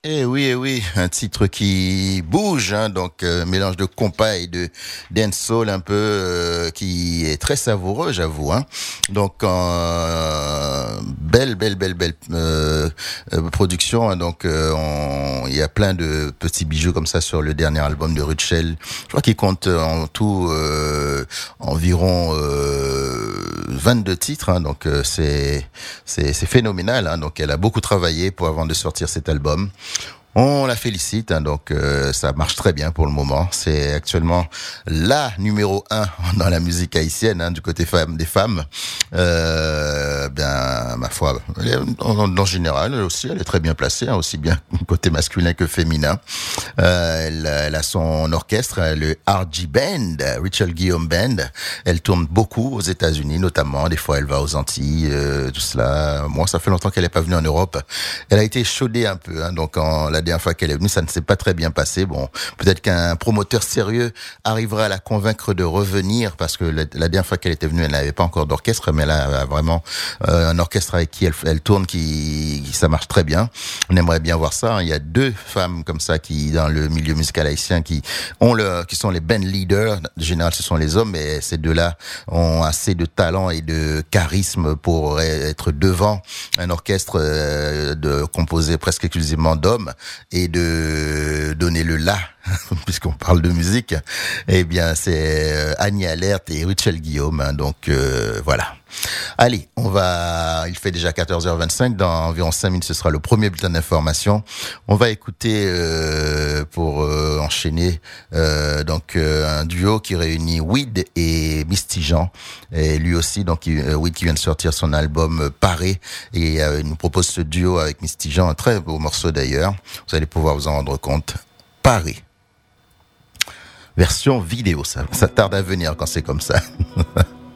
Eh oui, un titre qui bouge, hein, donc mélange de compas et de dancehall un peu, qui est très savoureux, j'avoue. Hein. Donc belle production. Hein, donc il y a plein de petits bijoux comme ça sur le dernier album de Rutschel. Je crois qu'il compte en tout environ 22 titres. Hein, donc c'est phénoménal. Hein, donc elle a beaucoup travaillé avant de sortir cet album. On la félicite, hein, donc ça marche très bien pour le moment. C'est actuellement la numéro 1 dans la musique haïtienne, hein, du côté des femmes. Ma foi, en général aussi, elle est très bien placée, hein, aussi bien côté masculin que féminin. Elle a son orchestre, le RG Band, Rachel Guillaume Band. Elle tourne beaucoup aux États-Unis, notamment. Des fois, elle va aux Antilles, tout cela. Moi, ça fait longtemps qu'elle n'est pas venue en Europe. Elle a été chaudée un peu, hein, donc la dernière fois qu'elle est venue, ça ne s'est pas très bien passé. Bon, peut-être qu'un promoteur sérieux arrivera à la convaincre de revenir, parce que la dernière fois qu'elle était venue, elle n'avait pas encore d'orchestre, mais elle a vraiment un orchestre avec qui elle tourne, qui ça marche très bien. On aimerait bien voir ça. Hein. Il y a 2 femmes comme ça qui, dans le milieu musical haïtien, qui sont les band leaders. En général, ce sont les hommes, mais ces 2-là ont assez de talent et de charisme pour être devant un orchestre composé presque exclusivement d'hommes, et de donner le là, puisqu'on parle de musique. Eh bien, c'est Annie Alert et Rachel Guillaume. Hein, donc voilà. Allez, il fait déjà 14h25. Dans environ 5 minutes, ce sera le premier bulletin d'information. On va écouter pour enchaîner un duo qui réunit Weed et Misty Jean. Et lui aussi, donc Weed qui vient de sortir son album Paré, et il nous propose ce duo avec Misty Jean, un très beau morceau d'ailleurs. Vous allez pouvoir vous en rendre compte. Paré. Version vidéo, ça tarde à venir quand c'est comme ça.